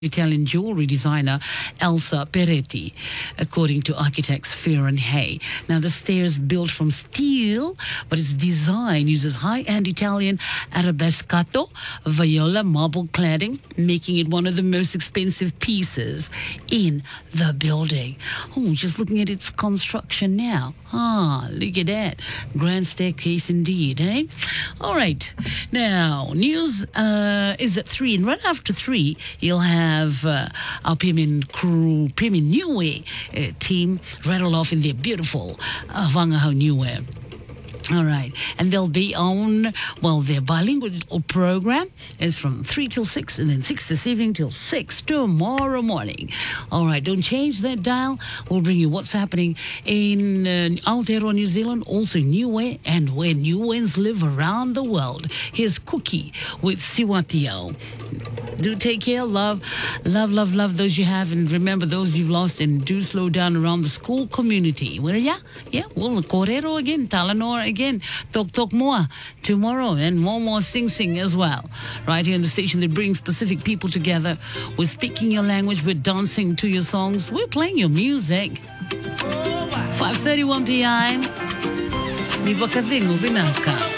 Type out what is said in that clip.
Italian jewelry designer Elsa Peretti, according to architects Fear and Hay. Now, the stair is built from steel, but its design uses high-end Italian arabescato viola marble cladding, making it one of the most expensive pieces in the building. Oh, just looking at its construction now. Look at that. Grand staircase indeed, eh? All right. Now, news is at 3, and right after 3, you'll have our Payment crew, Payment Niue team rattle off in their beautiful Whangaho Niue. All right. And they'll be on, their bilingual program is from 3 till 6 and then 6 this evening till 6 tomorrow morning. All right. Don't change that dial. We'll bring you what's happening in Aotearoa, New Zealand, also Niue, and where Niuens live around the world. Here's Cookie with Siwatio. Do take care. Love those you have, and remember those you've lost, and do slow down around the school community. Will ya? Yeah. Well, Korero again, Talanoa again, Tok Moa tomorrow, and more Sing as well. Right here in the station that brings Pacific people together. We're speaking your language, we're dancing to your songs, we're playing your music. 5:31 p.m. Mi Bakavingo Binaka.